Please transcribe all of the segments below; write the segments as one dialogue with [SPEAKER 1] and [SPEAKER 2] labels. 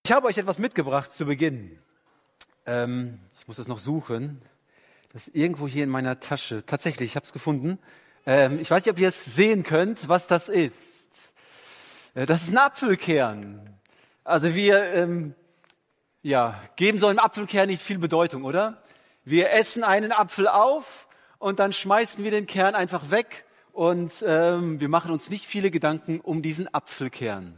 [SPEAKER 1] Ich habe euch etwas mitgebracht zu Beginn. Ich muss das noch suchen. Das ist irgendwo hier in meiner Tasche. Tatsächlich, ich habe es gefunden. Ich weiß nicht, ob ihr es sehen könnt, was das ist. Das ist ein Apfelkern. Also wir geben so einem Apfelkern nicht viel Bedeutung, oder? Wir essen einen Apfel auf und dann schmeißen wir den Kern einfach weg und wir machen uns nicht viele Gedanken um diesen Apfelkern.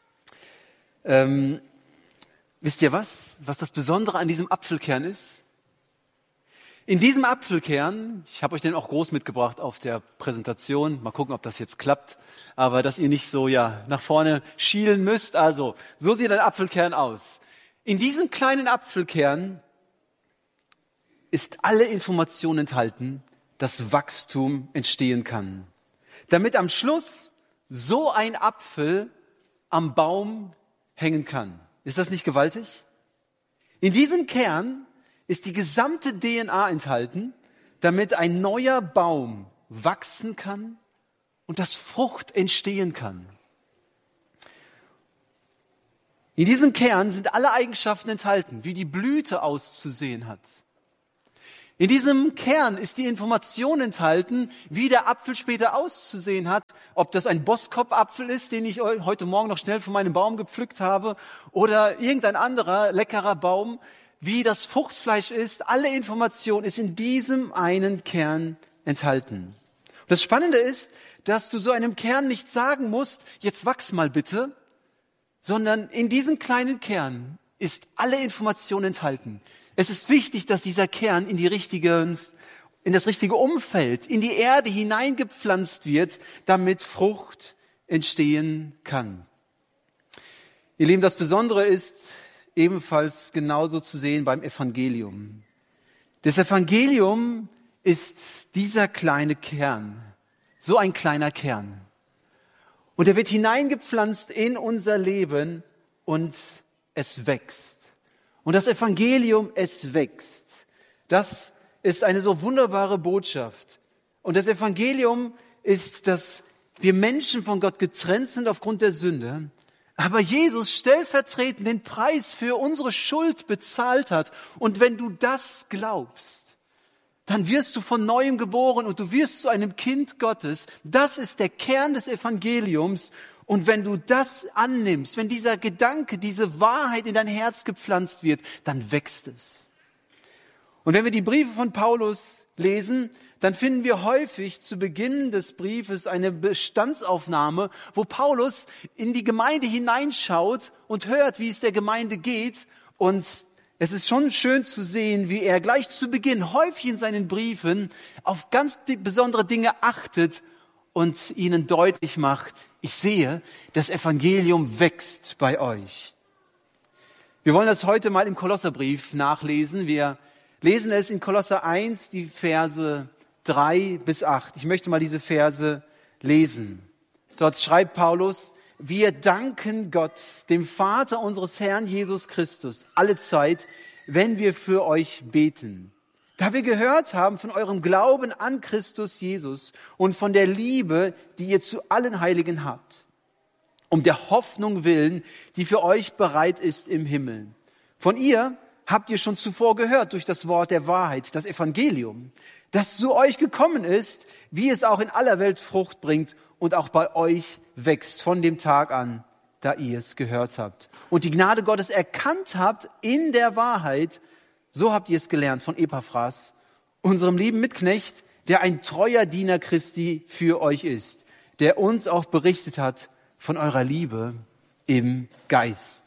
[SPEAKER 1] Wisst ihr was das Besondere an diesem Apfelkern ist? In diesem Apfelkern, ich habe euch den auch groß mitgebracht auf der Präsentation, mal gucken, ob das jetzt klappt, aber dass ihr nicht so nach vorne schielen müsst, also so sieht ein Apfelkern aus. In diesem kleinen Apfelkern ist alle Information enthalten, dass Wachstum entstehen kann, damit am Schluss so ein Apfel am Baum hängen kann. Ist das nicht gewaltig? In diesem Kern ist die gesamte DNA enthalten, damit ein neuer Baum wachsen kann und dass Frucht entstehen kann. In diesem Kern sind alle Eigenschaften enthalten, wie die Blüte auszusehen hat. In diesem Kern ist die Information enthalten, wie der Apfel später auszusehen hat, ob das ein Boskop-Apfel ist, den ich heute Morgen noch schnell von meinem Baum gepflückt habe, oder irgendein anderer leckerer Baum, wie das Fruchtfleisch ist. Alle Information ist in diesem einen Kern enthalten. Und das Spannende ist, dass du so einem Kern nicht sagen musst, jetzt wachs mal bitte, sondern in diesem kleinen Kern ist alle Information enthalten. Es ist wichtig, dass dieser Kern in das richtige Umfeld, in die Erde hineingepflanzt wird, damit Frucht entstehen kann. Ihr Lieben, das Besondere ist ebenfalls genauso zu sehen beim Evangelium. Das Evangelium ist dieser kleine Kern, so ein kleiner Kern. Und er wird hineingepflanzt in unser Leben und es wächst. Und das Evangelium, es wächst. Das ist eine so wunderbare Botschaft. Und das Evangelium ist, dass wir Menschen von Gott getrennt sind aufgrund der Sünde, aber Jesus stellvertretend den Preis für unsere Schuld bezahlt hat. Und wenn du das glaubst, dann wirst du von Neuem geboren und du wirst zu einem Kind Gottes. Das ist der Kern des Evangeliums. Und wenn du das annimmst, wenn dieser Gedanke, diese Wahrheit in dein Herz gepflanzt wird, dann wächst es. Und wenn wir die Briefe von Paulus lesen, dann finden wir häufig zu Beginn des Briefes eine Bestandsaufnahme, wo Paulus in die Gemeinde hineinschaut und hört, wie es der Gemeinde geht. Und es ist schon schön zu sehen, wie er gleich zu Beginn häufig in seinen Briefen auf ganz besondere Dinge achtet und ihnen deutlich macht, ich sehe, das Evangelium wächst bei euch. Wir wollen das heute mal im Kolosserbrief nachlesen. Wir lesen es in Kolosser 1, die Verse 3 bis 8. Ich möchte mal diese Verse lesen. Dort schreibt Paulus, wir danken Gott, dem Vater unseres Herrn Jesus Christus, alle Zeit, wenn wir für euch beten. Da wir gehört haben von eurem Glauben an Christus Jesus und von der Liebe, die ihr zu allen Heiligen habt, um der Hoffnung willen, die für euch bereit ist im Himmel. Von ihr habt ihr schon zuvor gehört durch das Wort der Wahrheit, das Evangelium, das zu euch gekommen ist, wie es auch in aller Welt Frucht bringt und auch bei euch wächst von dem Tag an, da ihr es gehört habt. Und die Gnade Gottes erkannt habt in der Wahrheit. So habt ihr es gelernt von Epaphras, unserem lieben Mitknecht, der ein treuer Diener Christi für euch ist, der uns auch berichtet hat von eurer Liebe im Geist.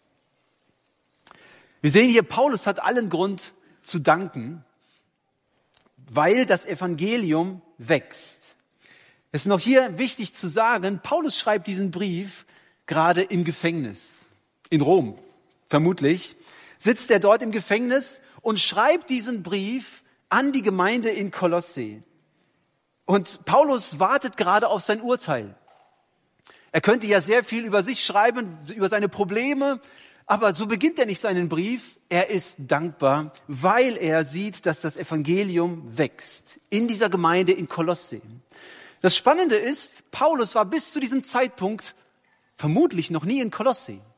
[SPEAKER 1] Wir sehen hier, Paulus hat allen Grund zu danken, weil das Evangelium wächst. Es ist noch hier wichtig zu sagen, Paulus schreibt diesen Brief gerade im Gefängnis, in Rom vermutlich. Sitzt er dort im Gefängnis und schreibt diesen Brief an die Gemeinde in Kolosse. Und Paulus wartet gerade auf sein Urteil. Er könnte ja sehr viel über sich schreiben, über seine Probleme, aber so beginnt er nicht seinen Brief. Er ist dankbar, weil er sieht, dass das Evangelium wächst in dieser Gemeinde in Kolosse. Das Spannende ist, Paulus war bis zu diesem Zeitpunkt vermutlich noch nie in Kolosse.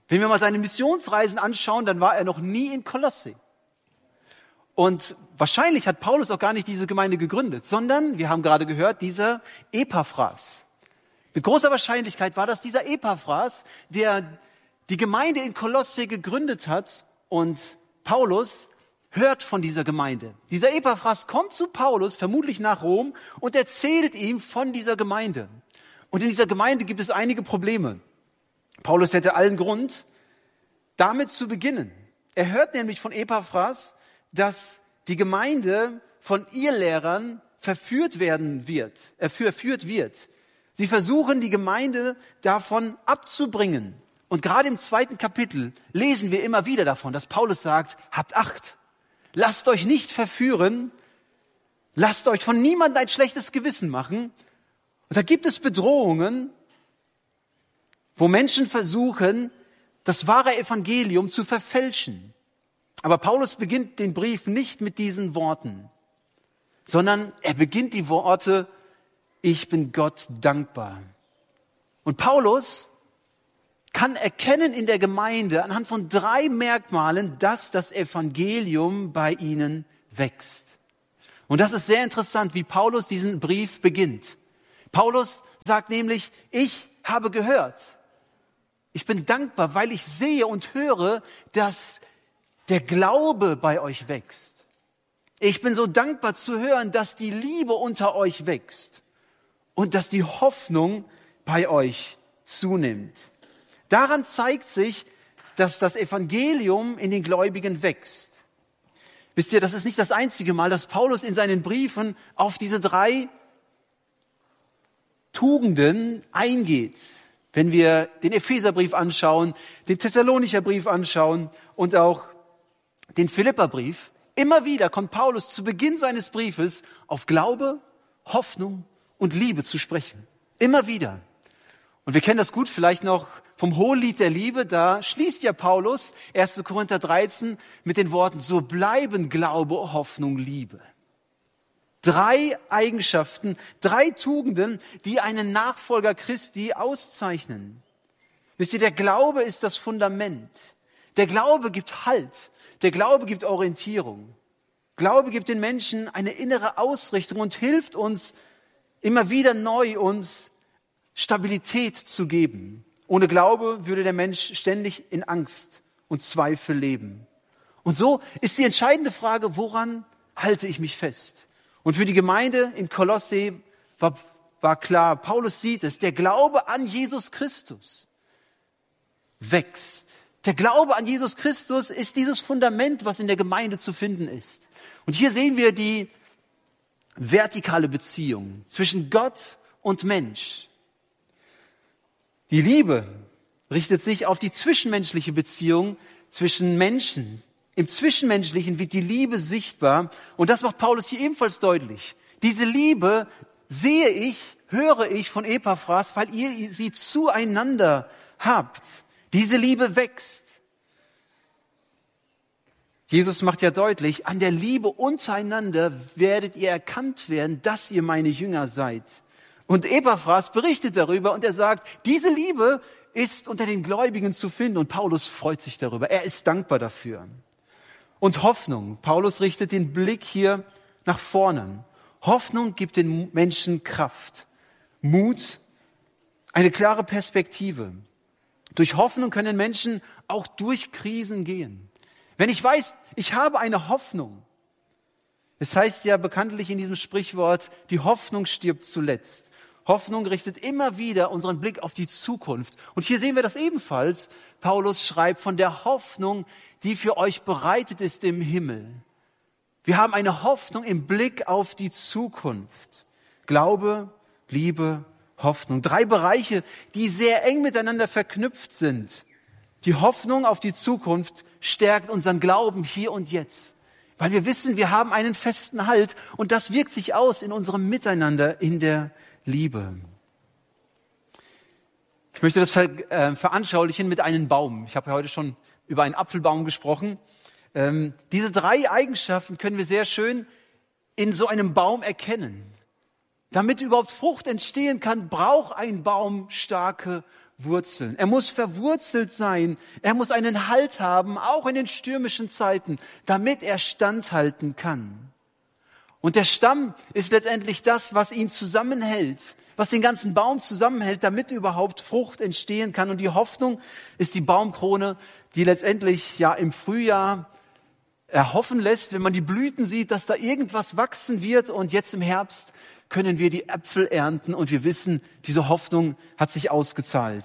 [SPEAKER 1] Wenn wir mal seine Missionsreisen anschauen, dann war er noch nie in Kolosse. Und wahrscheinlich hat Paulus auch gar nicht diese Gemeinde gegründet, sondern, wir haben gerade gehört, dieser Epaphras. Mit großer Wahrscheinlichkeit war das dieser Epaphras, der die Gemeinde in Kolosse gegründet hat, und Paulus hört von dieser Gemeinde. Dieser Epaphras kommt zu Paulus, vermutlich nach Rom, und erzählt ihm von dieser Gemeinde. Und in dieser Gemeinde gibt es einige Probleme. Paulus hätte allen Grund, damit zu beginnen. Er hört nämlich von Epaphras, dass die Gemeinde von Irrlehrern verführt wird. Sie versuchen, die Gemeinde davon abzubringen. Und gerade im 2. Kapitel lesen wir immer wieder davon, dass Paulus sagt, habt Acht, lasst euch nicht verführen, lasst euch von niemandem ein schlechtes Gewissen machen. Und da gibt es Bedrohungen, wo Menschen versuchen, das wahre Evangelium zu verfälschen. Aber Paulus beginnt den Brief nicht mit diesen Worten, sondern er beginnt die Worte, ich bin Gott dankbar. Und Paulus kann erkennen in der Gemeinde anhand von 3 Merkmalen, dass das Evangelium bei ihnen wächst. Und das ist sehr interessant, wie Paulus diesen Brief beginnt. Paulus sagt nämlich, ich habe gehört. Ich bin dankbar, weil ich sehe und höre, dass der Glaube bei euch wächst. Ich bin so dankbar zu hören, dass die Liebe unter euch wächst und dass die Hoffnung bei euch zunimmt. Daran zeigt sich, dass das Evangelium in den Gläubigen wächst. Wisst ihr, das ist nicht das einzige Mal, dass Paulus in seinen Briefen auf diese 3 Tugenden eingeht. Wenn wir den Epheserbrief anschauen, den Thessalonicher Brief anschauen und auch den Philipperbrief, immer wieder kommt Paulus zu Beginn seines Briefes auf Glaube, Hoffnung und Liebe zu sprechen. Immer wieder. Und wir kennen das gut vielleicht noch vom Hohelied der Liebe. Da schließt ja Paulus 1. Korinther 13 mit den Worten, so bleiben Glaube, Hoffnung, Liebe. 3 Eigenschaften, 3 Tugenden, die einen Nachfolger Christi auszeichnen. Wisst ihr, der Glaube ist das Fundament. Der Glaube gibt Halt. Der Glaube gibt Orientierung. Glaube gibt den Menschen eine innere Ausrichtung und hilft uns immer wieder neu, uns Stabilität zu geben. Ohne Glaube würde der Mensch ständig in Angst und Zweifel leben. Und so ist die entscheidende Frage, woran halte ich mich fest? Und für die Gemeinde in Kolosse war klar, Paulus sieht es, der Glaube an Jesus Christus wächst. Der Glaube an Jesus Christus ist dieses Fundament, was in der Gemeinde zu finden ist. Und hier sehen wir die vertikale Beziehung zwischen Gott und Mensch. Die Liebe richtet sich auf die zwischenmenschliche Beziehung zwischen Menschen. Im Zwischenmenschlichen wird die Liebe sichtbar und das macht Paulus hier ebenfalls deutlich. Diese Liebe sehe ich, höre ich von Epaphras, weil ihr sie zueinander habt. Diese Liebe wächst. Jesus macht ja deutlich, an der Liebe untereinander werdet ihr erkannt werden, dass ihr meine Jünger seid. Und Epaphras berichtet darüber und er sagt, diese Liebe ist unter den Gläubigen zu finden und Paulus freut sich darüber. Er ist dankbar dafür. Und Hoffnung. Paulus richtet den Blick hier nach vorne. Hoffnung gibt den Menschen Kraft, Mut, eine klare Perspektive. Durch Hoffnung können Menschen auch durch Krisen gehen. Wenn ich weiß, ich habe eine Hoffnung. Es heißt ja bekanntlich in diesem Sprichwort, die Hoffnung stirbt zuletzt. Hoffnung richtet immer wieder unseren Blick auf die Zukunft. Und hier sehen wir das ebenfalls. Paulus schreibt von der Hoffnung, die für euch bereitet ist im Himmel. Wir haben eine Hoffnung im Blick auf die Zukunft. Glaube, Liebe, Hoffnung. 3 Bereiche, die sehr eng miteinander verknüpft sind. Die Hoffnung auf die Zukunft stärkt unseren Glauben hier und jetzt. Weil wir wissen, wir haben einen festen Halt und das wirkt sich aus in unserem Miteinander, in der Liebe. Ich möchte das veranschaulichen mit einem Baum. Ich habe ja heute schon über einen Apfelbaum gesprochen. Diese 3 Eigenschaften können wir sehr schön in so einem Baum erkennen. Damit überhaupt Frucht entstehen kann, braucht ein Baum starke Wurzeln. Er muss verwurzelt sein. Er muss einen Halt haben, auch in den stürmischen Zeiten, damit er standhalten kann. Und der Stamm ist letztendlich das, was ihn zusammenhält, was den ganzen Baum zusammenhält, damit überhaupt Frucht entstehen kann. Und die Hoffnung ist die Baumkrone, die letztendlich ja im Frühjahr erhoffen lässt, wenn man die Blüten sieht, dass da irgendwas wachsen wird. Und jetzt im Herbst können wir die Äpfel ernten und wir wissen, diese Hoffnung hat sich ausgezahlt.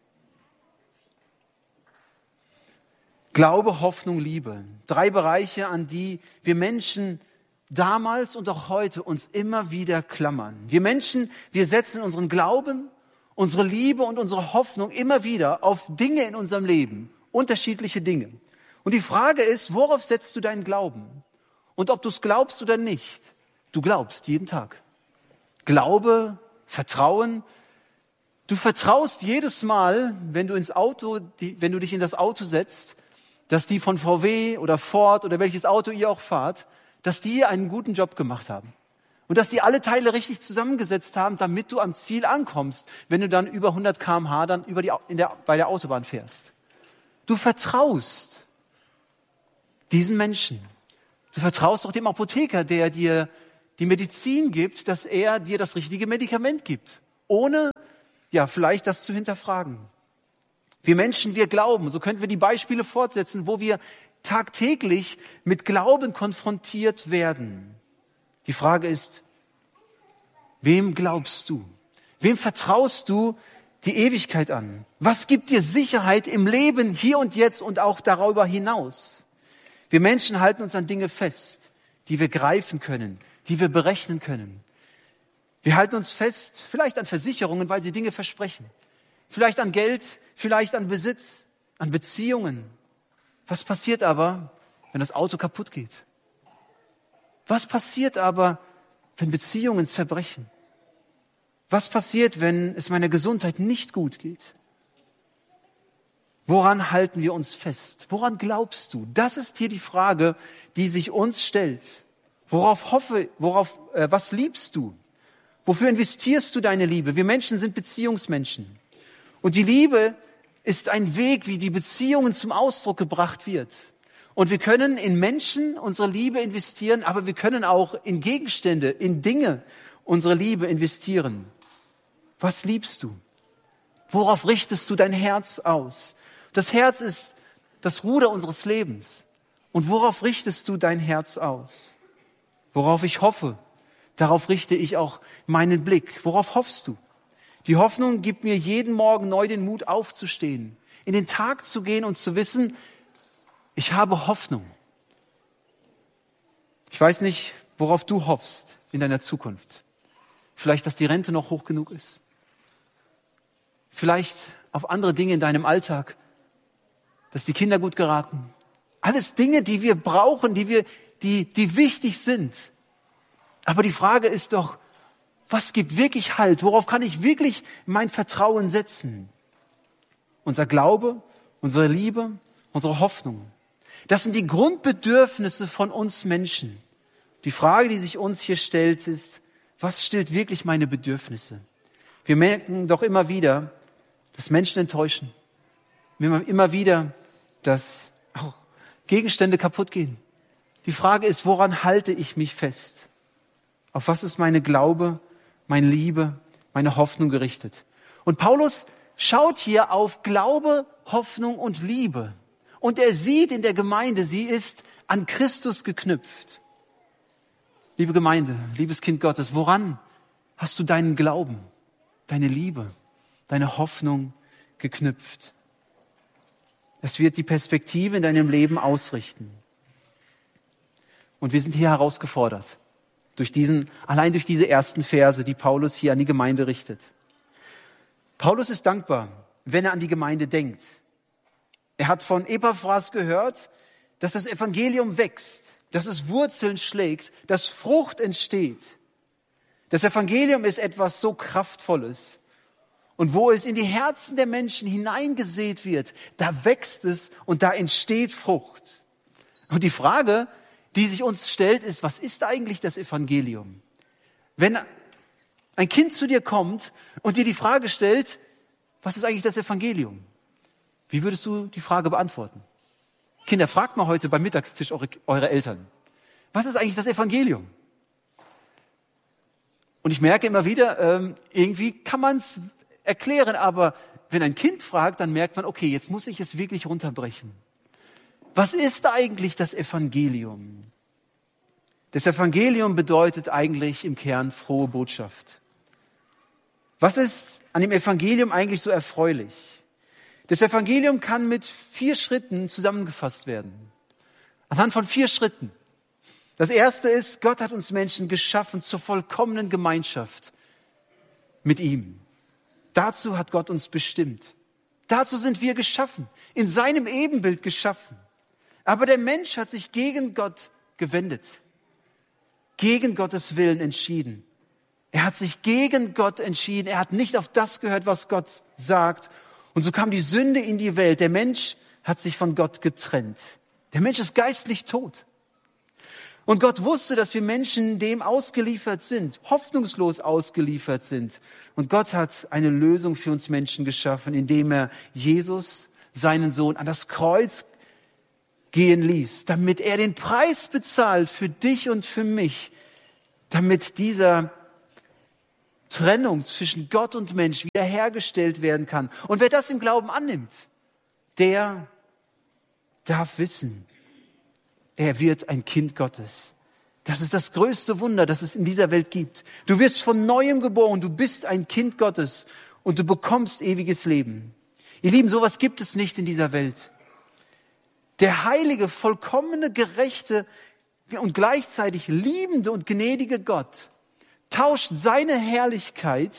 [SPEAKER 1] Glaube, Hoffnung, Liebe. 3 Bereiche, an die wir Menschen damals und auch heute uns immer wieder klammern. Wir Menschen, wir setzen unseren Glauben, unsere Liebe und unsere Hoffnung immer wieder auf Dinge in unserem Leben, unterschiedliche Dinge. Und die Frage ist, worauf setzt du deinen Glauben? Und ob du es glaubst oder nicht, du glaubst jeden Tag. Glaube, Vertrauen. Du vertraust jedes Mal, wenn du dich in das Auto setzt, dass die von VW oder Ford oder welches Auto ihr auch fahrt, dass die einen guten Job gemacht haben. Und dass die alle Teile richtig zusammengesetzt haben, damit du am Ziel ankommst, wenn du dann über 100 km/h dann bei der Autobahn fährst. Du vertraust diesen Menschen. Du vertraust auch dem Apotheker, der dir die Medizin gibt, dass er dir das richtige Medikament gibt, ohne vielleicht das zu hinterfragen. Wir Menschen, wir glauben, so könnten wir die Beispiele fortsetzen, wo wir tagtäglich mit Glauben konfrontiert werden. Die Frage ist, wem glaubst du? Wem vertraust du die Ewigkeit an? Was gibt dir Sicherheit im Leben hier und jetzt und auch darüber hinaus? Wir Menschen halten uns an Dinge fest, die wir greifen können, die wir berechnen können. Wir halten uns fest, vielleicht an Versicherungen, weil sie Dinge versprechen. Vielleicht an Geld, vielleicht an Besitz, an Beziehungen. Was passiert aber, wenn das Auto kaputt geht? Was passiert aber, wenn Beziehungen zerbrechen? Was passiert, wenn es meiner Gesundheit nicht gut geht? Woran halten wir uns fest? Woran glaubst du? Das ist hier die Frage, die sich uns stellt. Was liebst du? Wofür investierst du deine Liebe? Wir Menschen sind Beziehungsmenschen. Und die Liebe ist ein Weg, wie die Beziehungen zum Ausdruck gebracht wird. Und wir können in Menschen unsere Liebe investieren, aber wir können auch in Gegenstände, in Dinge unsere Liebe investieren. Was liebst du? Worauf richtest du dein Herz aus? Das Herz ist das Ruder unseres Lebens. Und worauf richtest du dein Herz aus? Worauf ich hoffe, darauf richte ich auch meinen Blick. Worauf hoffst du? Die Hoffnung gibt mir jeden Morgen neu den Mut aufzustehen, in den Tag zu gehen und zu wissen, ich habe Hoffnung. Ich weiß nicht, worauf du hoffst in deiner Zukunft. Vielleicht, dass die Rente noch hoch genug ist. Vielleicht auf andere Dinge in deinem Alltag, dass die Kinder gut geraten. Alles Dinge, die wir brauchen, die wichtig sind. Aber die Frage ist doch, was gibt wirklich Halt? Worauf kann ich wirklich mein Vertrauen setzen? Unser Glaube, unsere Liebe, unsere Hoffnung. Das sind die Grundbedürfnisse von uns Menschen. Die Frage, die sich uns hier stellt, ist, was stillt wirklich meine Bedürfnisse? Wir merken doch immer wieder, dass Menschen enttäuschen. Immer wieder, dass auch Gegenstände kaputt gehen. Die Frage ist, woran halte ich mich fest? Auf was ist meine Glaube, meine Liebe, meine Hoffnung gerichtet? Und Paulus schaut hier auf Glaube, Hoffnung und Liebe. Und er sieht in der Gemeinde, sie ist an Christus geknüpft. Liebe Gemeinde, liebes Kind Gottes, woran hast du deinen Glauben, deine Liebe, deine Hoffnung geknüpft? Es wird die Perspektive in deinem Leben ausrichten. Und wir sind hier herausgefordert, allein durch diese ersten Verse, die Paulus hier an die Gemeinde richtet. Paulus ist dankbar, wenn er an die Gemeinde denkt. Er hat von Epaphras gehört, dass das Evangelium wächst, dass es Wurzeln schlägt, dass Frucht entsteht. Das Evangelium ist etwas so Kraftvolles. Und wo es in die Herzen der Menschen hineingesät wird, da wächst es und da entsteht Frucht. Und die Frage, die sich uns stellt, ist, was ist eigentlich das Evangelium? Wenn ein Kind zu dir kommt und dir die Frage stellt, was ist eigentlich das Evangelium? Wie würdest du die Frage beantworten? Kinder, fragt mal heute beim Mittagstisch eure Eltern. Was ist eigentlich das Evangelium? Und ich merke immer wieder, irgendwie kann man es erklären, aber wenn ein Kind fragt, dann merkt man, okay, jetzt muss ich es wirklich runterbrechen. Was ist eigentlich das Evangelium? Das Evangelium bedeutet eigentlich im Kern frohe Botschaft. Was ist an dem Evangelium eigentlich so erfreulich? Das Evangelium kann mit 4 Schritten zusammengefasst werden. Anhand von 4 Schritten. Das erste ist, Gott hat uns Menschen geschaffen zur vollkommenen Gemeinschaft mit ihm. Dazu hat Gott uns bestimmt. Dazu sind wir geschaffen, in seinem Ebenbild geschaffen. Aber der Mensch hat sich gegen Gott gewendet, gegen Gottes Willen entschieden. Er hat sich gegen Gott entschieden. Er hat nicht auf das gehört, was Gott sagt. Und so kam die Sünde in die Welt. Der Mensch hat sich von Gott getrennt. Der Mensch ist geistlich tot. Und Gott wusste, dass wir Menschen dem ausgeliefert sind, hoffnungslos ausgeliefert sind. Und Gott hat eine Lösung für uns Menschen geschaffen, indem er Jesus, seinen Sohn, an das Kreuz gehen ließ, damit er den Preis bezahlt für dich und für mich, damit dieser Trennung zwischen Gott und Mensch wiederhergestellt werden kann. Und wer das im Glauben annimmt, der darf wissen, er wird ein Kind Gottes. Das ist das größte Wunder, das es in dieser Welt gibt. Du wirst von Neuem geboren, du bist ein Kind Gottes und du bekommst ewiges Leben. Ihr Lieben, sowas gibt es nicht in dieser Welt. Der heilige, vollkommene, gerechte und gleichzeitig liebende und gnädige Gott tauscht seine Herrlichkeit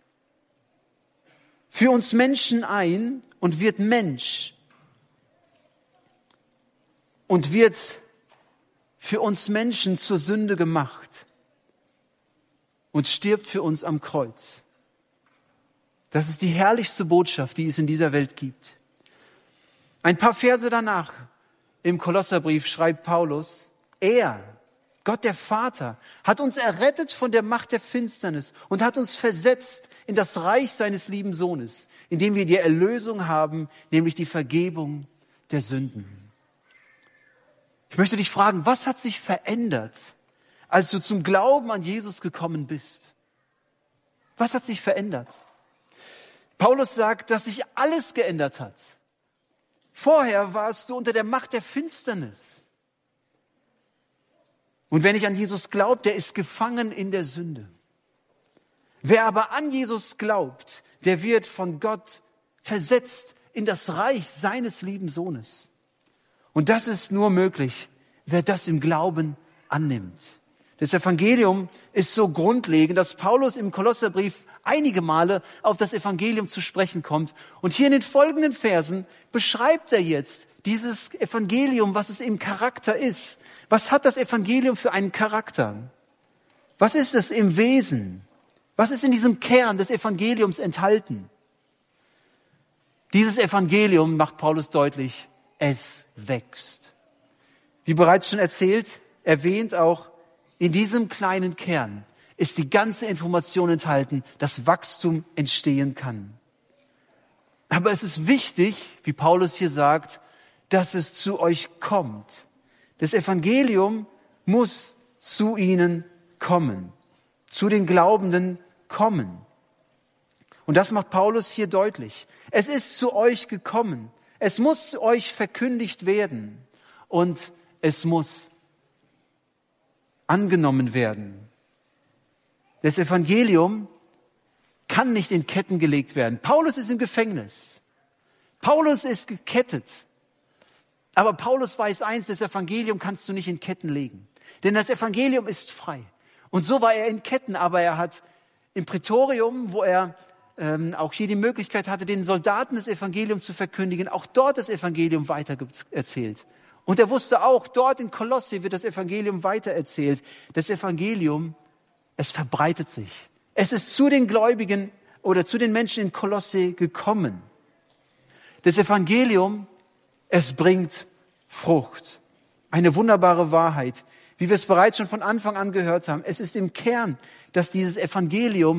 [SPEAKER 1] für uns Menschen ein und wird Mensch und wird für uns Menschen zur Sünde gemacht und stirbt für uns am Kreuz. Das ist die herrlichste Botschaft, die es in dieser Welt gibt. Ein paar Verse danach im Kolosserbrief schreibt Paulus, er, Gott der Vater, hat uns errettet von der Macht der Finsternis und hat uns versetzt in das Reich seines lieben Sohnes, in dem wir die Erlösung haben, nämlich die Vergebung der Sünden. Ich möchte dich fragen, was hat sich verändert, als du zum Glauben an Jesus gekommen bist? Was hat sich verändert? Paulus sagt, dass sich alles geändert hat. Vorher warst du unter der Macht der Finsternis. Und wer nicht an Jesus glaubt, der ist gefangen in der Sünde. Wer aber an Jesus glaubt, der wird von Gott versetzt in das Reich seines lieben Sohnes. Und das ist nur möglich, wer das im Glauben annimmt. Das Evangelium ist so grundlegend, dass Paulus im Kolosserbrief einige Male auf das Evangelium zu sprechen kommt. Und hier in den folgenden Versen beschreibt er jetzt dieses Evangelium, was es im Charakter ist. Was hat das Evangelium für einen Charakter? Was ist es im Wesen? Was ist in diesem Kern des Evangeliums enthalten? Dieses Evangelium, macht Paulus deutlich, es wächst. Wie bereits schon erwähnt auch, in diesem kleinen Kern ist die ganze Information enthalten, dass Wachstum entstehen kann. Aber es ist wichtig, wie Paulus hier sagt, dass es zu euch kommt. Das Evangelium muss zu ihnen kommen, zu den Glaubenden kommen. Und das macht Paulus hier deutlich. Es ist zu euch gekommen. Es muss zu euch verkündigt werden und es muss angenommen werden. Das Evangelium kann nicht in Ketten gelegt werden. Paulus ist im Gefängnis. Paulus ist gekettet. Aber Paulus weiß eins, das Evangelium kannst du nicht in Ketten legen. Denn das Evangelium ist frei. Und so war er in Ketten, aber er hat im Prätorium, wo er auch hier die Möglichkeit hatte, den Soldaten das Evangelium zu verkündigen, auch dort das Evangelium weitererzählt. Und er wusste auch, dort in Kolosse wird das Evangelium weitererzählt. Das Evangelium, es verbreitet sich. Es ist zu den Gläubigen oder zu den Menschen in Kolosse gekommen. Das Evangelium, es bringt Frucht. Eine wunderbare Wahrheit. Wie wir es bereits schon von Anfang an gehört haben. Es ist im Kern, dass dieses Evangelium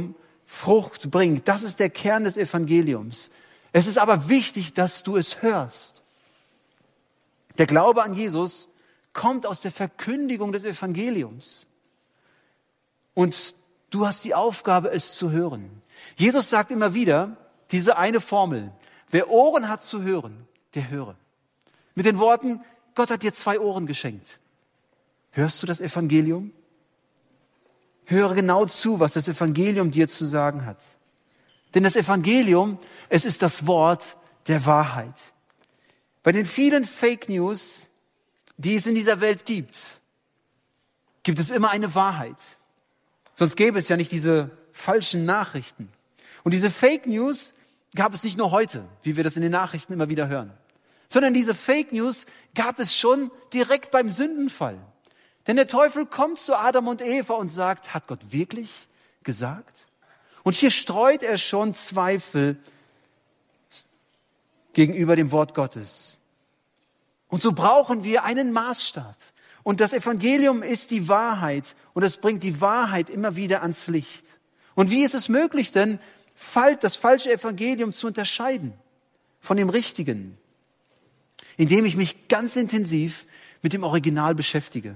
[SPEAKER 1] Frucht bringt. Das ist der Kern des Evangeliums. Es ist aber wichtig, dass du es hörst. Der Glaube an Jesus kommt aus der Verkündigung des Evangeliums. Und du hast die Aufgabe, es zu hören. Jesus sagt immer wieder diese eine Formel: Wer Ohren hat zu hören, der höre. Mit den Worten: Gott hat dir 2 Ohren geschenkt. Hörst du das Evangelium? Höre genau zu, was das Evangelium dir zu sagen hat. Denn das Evangelium, es ist das Wort der Wahrheit. Bei den vielen Fake News, die es in dieser Welt gibt, gibt es immer eine Wahrheit. Sonst gäbe es ja nicht diese falschen Nachrichten. Und diese Fake News gab es nicht nur heute, wie wir das in den Nachrichten immer wieder hören, sondern diese Fake News gab es schon direkt beim Sündenfall. Denn der Teufel kommt zu Adam und Eva und sagt: Hat Gott wirklich gesagt? Und hier streut er schon Zweifel gegenüber dem Wort Gottes. Und so brauchen wir einen Maßstab. Und das Evangelium ist die Wahrheit und es bringt die Wahrheit immer wieder ans Licht. Und wie ist es möglich denn, das falsche Evangelium zu unterscheiden von dem richtigen? Indem ich mich ganz intensiv mit dem Original beschäftige.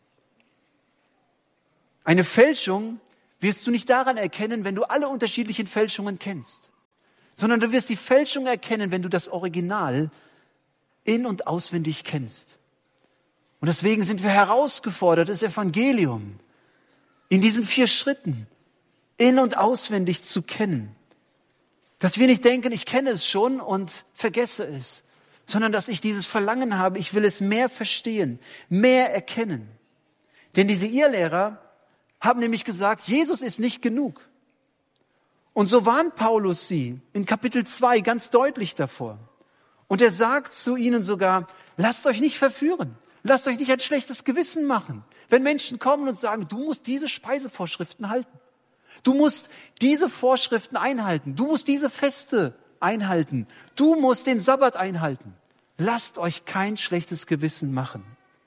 [SPEAKER 1] Eine Fälschung wirst du nicht daran erkennen, wenn du alle unterschiedlichen Fälschungen kennst, sondern du wirst die Fälschung erkennen, wenn du das Original in- und auswendig kennst. Und deswegen sind wir herausgefordert, das Evangelium in diesen 4 Schritten in- und auswendig zu kennen. Dass wir nicht denken, ich kenne es schon und vergesse es, sondern dass ich dieses Verlangen habe, ich will es mehr verstehen, mehr erkennen. Denn diese Irrlehrer haben nämlich gesagt, Jesus ist nicht genug. Und so warnt Paulus sie in Kapitel 2 ganz deutlich davor. Und er sagt zu ihnen sogar: Lasst euch nicht verführen, lasst euch nicht ein schlechtes Gewissen machen. Wenn Menschen kommen und sagen, du musst diese Speisevorschriften halten, du musst diese Vorschriften einhalten, du musst diese Feste einhalten, du musst den Sabbat einhalten. Lasst euch kein schlechtes Gewissen machen.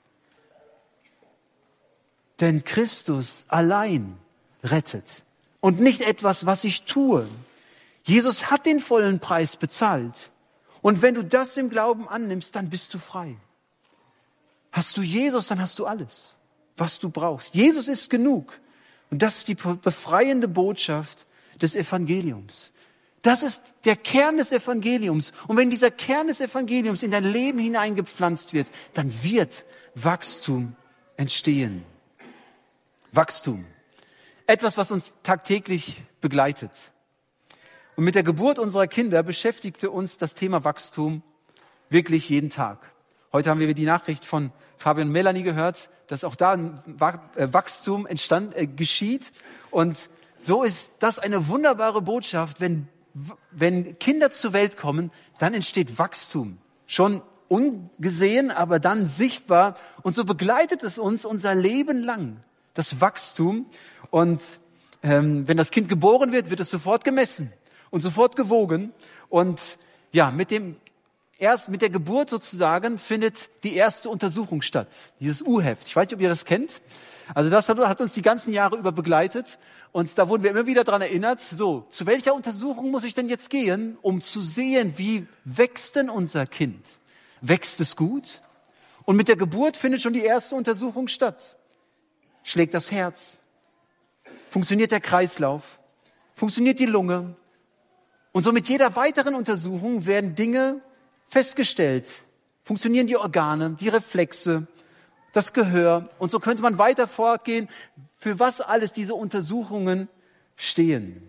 [SPEAKER 1] Denn Christus allein rettet und nicht etwas, was ich tue. Jesus hat den vollen Preis bezahlt. Und wenn du das im Glauben annimmst, dann bist du frei. Hast du Jesus, dann hast du alles, was du brauchst. Jesus ist genug. Und das ist die befreiende Botschaft des Evangeliums. Das ist der Kern des Evangeliums. Und wenn dieser Kern des Evangeliums in dein Leben hineingepflanzt wird, dann wird Wachstum entstehen. Wachstum. Etwas, was uns tagtäglich begleitet. Und mit der Geburt unserer Kinder beschäftigte uns das Thema Wachstum wirklich jeden Tag. Heute haben wir die Nachricht von Fabian und Melanie gehört, dass auch da ein Wachstum geschieht. Und so ist das eine wunderbare Botschaft. Wenn Kinder zur Welt kommen, dann entsteht Wachstum. Schon ungesehen, aber dann sichtbar. Und so begleitet es uns unser Leben lang, das Wachstum. Und wenn das Kind geboren wird, wird es sofort gemessen und sofort gewogen. Und ja, mit der Geburt sozusagen findet die erste Untersuchung statt. Dieses U-Heft. Ich weiß nicht, ob ihr das kennt. Also das hat uns die ganzen Jahre über begleitet. Und da wurden wir immer wieder daran erinnert, so, zu welcher Untersuchung muss ich denn jetzt gehen, um zu sehen, wie wächst denn unser Kind? Wächst es gut? Und mit der Geburt findet schon die erste Untersuchung statt. Schlägt das Herz? Funktioniert der Kreislauf? Funktioniert die Lunge? Und so mit jeder weiteren Untersuchung werden Dinge festgestellt. Funktionieren die Organe, die Reflexe, das Gehör. Und so könnte man weiter fortgehen, für was alles diese Untersuchungen stehen.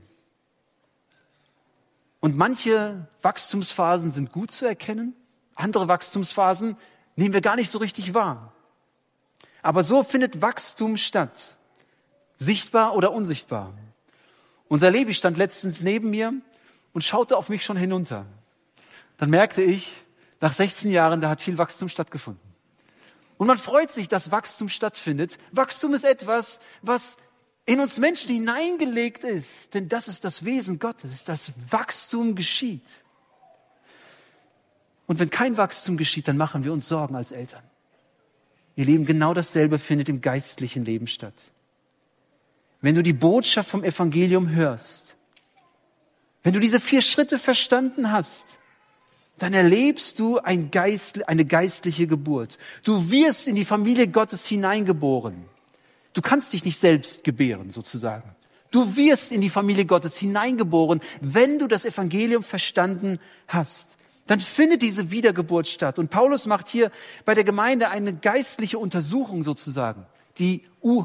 [SPEAKER 1] Und manche Wachstumsphasen sind gut zu erkennen, andere Wachstumsphasen nehmen wir gar nicht so richtig wahr. Aber so findet Wachstum statt, sichtbar oder unsichtbar. Unser Levi stand letztens neben mir und schaute auf mich schon hinunter. Dann merkte ich, nach 16 Jahren, da hat viel Wachstum stattgefunden. Und man freut sich, dass Wachstum stattfindet. Wachstum ist etwas, was in uns Menschen hineingelegt ist. Denn das ist das Wesen Gottes, dass Wachstum geschieht. Und wenn kein Wachstum geschieht, dann machen wir uns Sorgen als Eltern. Ihr Lieben, genau dasselbe findet im geistlichen Leben statt. Wenn du die Botschaft vom Evangelium hörst, Wenn du diese 4 Schritte verstanden hast, dann erlebst du eine geistliche Geburt. Du wirst in die Familie Gottes hineingeboren. Du kannst dich nicht selbst gebären, sozusagen. Du wirst in die Familie Gottes hineingeboren, wenn du das Evangelium verstanden hast. Dann findet diese Wiedergeburt statt. Und Paulus macht hier bei der Gemeinde eine geistliche Untersuchung sozusagen. Die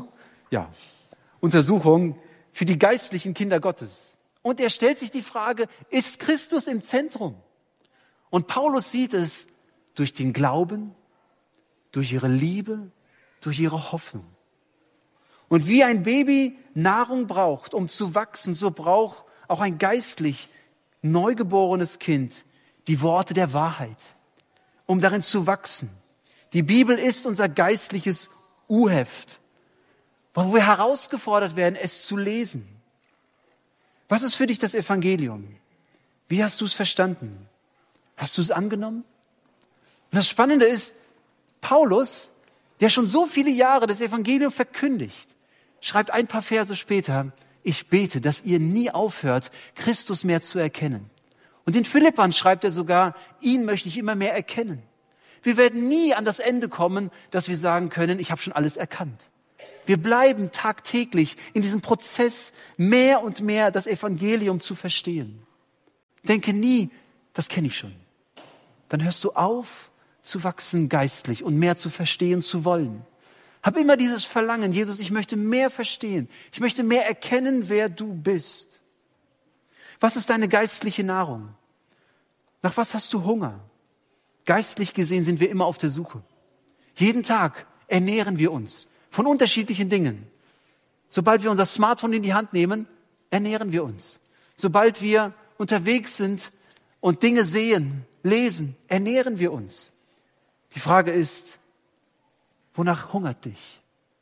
[SPEAKER 1] Untersuchung für die geistlichen Kinder Gottes. Und er stellt sich die Frage, ist Christus im Zentrum? Und Paulus sieht es durch den Glauben, durch ihre Liebe, durch ihre Hoffnung. Und wie ein Baby Nahrung braucht, um zu wachsen, so braucht auch ein geistlich neugeborenes Kind die Worte der Wahrheit, um darin zu wachsen. Die Bibel ist unser geistliches U-Heft, wo wir herausgefordert werden, es zu lesen. Was ist für dich das Evangelium? Wie hast du es verstanden? Hast du es angenommen? Und das Spannende ist, Paulus, der schon so viele Jahre das Evangelium verkündigt, schreibt ein paar Verse später, ich bete, dass ihr nie aufhört, Christus mehr zu erkennen. Und in Philippern schreibt er sogar, ihn möchte ich immer mehr erkennen. Wir werden nie an das Ende kommen, dass wir sagen können, ich habe schon alles erkannt. Wir bleiben tagtäglich in diesem Prozess, mehr und mehr das Evangelium zu verstehen. Denke nie, das kenne ich schon. Dann hörst du auf zu wachsen geistlich und mehr zu verstehen zu wollen. Hab immer dieses Verlangen, Jesus, ich möchte mehr verstehen. Ich möchte mehr erkennen, wer du bist. Was ist deine geistliche Nahrung? Nach was hast du Hunger? Geistlich gesehen sind wir immer auf der Suche. Jeden Tag ernähren wir uns von unterschiedlichen Dingen. Sobald wir unser Smartphone in die Hand nehmen, ernähren wir uns. Sobald wir unterwegs sind und Dinge sehen, lesen, ernähren wir uns. Die Frage ist, wonach hungert dich?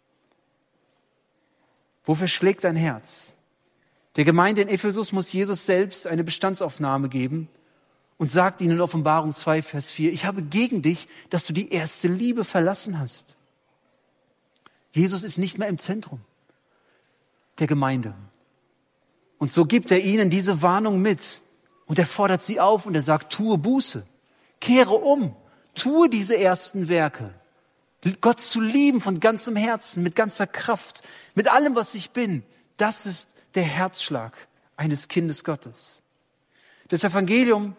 [SPEAKER 1] Wofür schlägt dein Herz? Der Gemeinde in Ephesus muss Jesus selbst eine Bestandsaufnahme geben und sagt ihnen in Offenbarung 2, Vers 4, ich habe gegen dich, dass du die erste Liebe verlassen hast. Jesus ist nicht mehr im Zentrum der Gemeinde. Und so gibt er ihnen diese Warnung mit. Und er fordert sie auf und er sagt, tue Buße, kehre um, tue diese ersten Werke. Gott zu lieben von ganzem Herzen, mit ganzer Kraft, mit allem, was ich bin, das ist der Herzschlag eines Kindes Gottes. Das Evangelium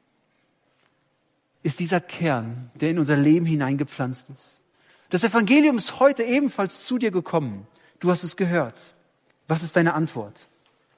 [SPEAKER 1] ist dieser Kern, der in unser Leben hineingepflanzt ist. Das Evangelium ist heute ebenfalls zu dir gekommen. Du hast es gehört. Was ist deine Antwort?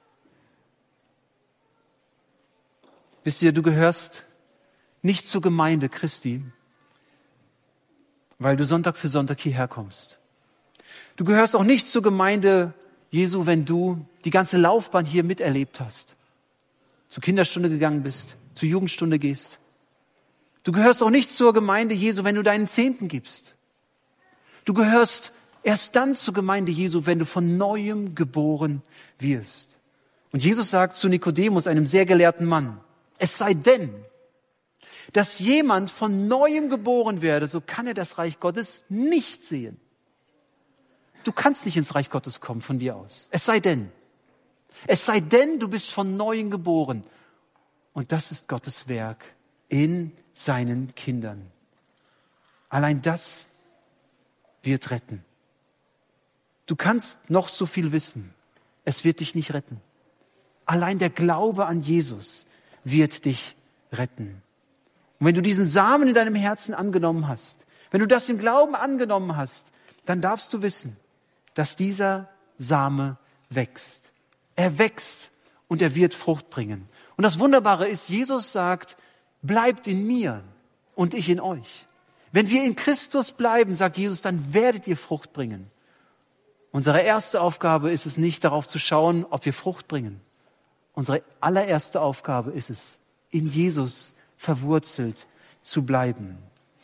[SPEAKER 1] Wisst ihr, du gehörst nicht zur Gemeinde Christi, weil du Sonntag für Sonntag hierher kommst. Du gehörst auch nicht zur Gemeinde Jesu, wenn du die ganze Laufbahn hier miterlebt hast, zur Kinderstunde gegangen bist, zur Jugendstunde gehst. Du gehörst auch nicht zur Gemeinde Jesu, wenn du deinen Zehnten gibst. Du gehörst erst dann zur Gemeinde Jesu, wenn du von Neuem geboren wirst. Und Jesus sagt zu Nikodemus, einem sehr gelehrten Mann, es sei denn, dass jemand von Neuem geboren werde, so kann er das Reich Gottes nicht sehen. Du kannst nicht ins Reich Gottes kommen von dir aus. Es sei denn, du bist von Neuem geboren. Und das ist Gottes Werk in seinen Kindern. Allein das wird retten. Du kannst noch so viel wissen. Es wird dich nicht retten. Allein der Glaube an Jesus wird dich retten. Und wenn du diesen Samen in deinem Herzen angenommen hast, wenn du das im Glauben angenommen hast, dann darfst du wissen, dass dieser Same wächst. Er wächst und er wird Frucht bringen. Und das Wunderbare ist, Jesus sagt, bleibt in mir und ich in euch. Wenn wir in Christus bleiben, sagt Jesus, dann werdet ihr Frucht bringen. Unsere erste Aufgabe ist es nicht, darauf zu schauen, ob wir Frucht bringen. Unsere allererste Aufgabe ist es, in Jesus verwurzelt zu bleiben.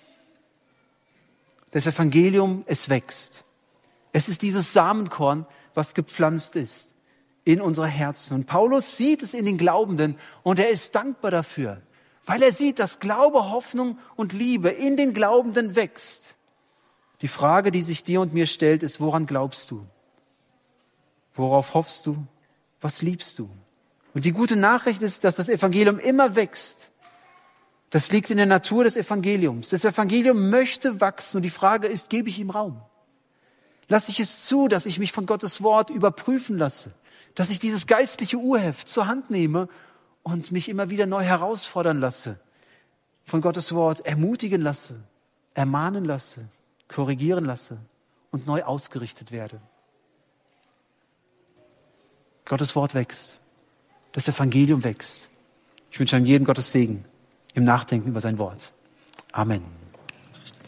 [SPEAKER 1] Das Evangelium, es wächst. Es ist dieses Samenkorn, was gepflanzt ist in unsere Herzen. Und Paulus sieht es in den Glaubenden und er ist dankbar dafür, weil er sieht, dass Glaube, Hoffnung und Liebe in den Glaubenden wächst. Die Frage, die sich dir und mir stellt, ist, woran glaubst du? Worauf hoffst du? Was liebst du? Und die gute Nachricht ist, dass das Evangelium immer wächst. Das liegt in der Natur des Evangeliums. Das Evangelium möchte wachsen und die Frage ist, gebe ich ihm Raum? Lasse ich es zu, dass ich mich von Gottes Wort überprüfen lasse? Dass ich dieses geistliche Urheft zur Hand nehme und mich immer wieder neu herausfordern lasse? Von Gottes Wort ermutigen lasse, ermahnen lasse, korrigieren lasse und neu ausgerichtet werde. Gottes Wort wächst. Das Evangelium wächst. Ich wünsche einem jeden Gottes Segen im Nachdenken über sein Wort. Amen.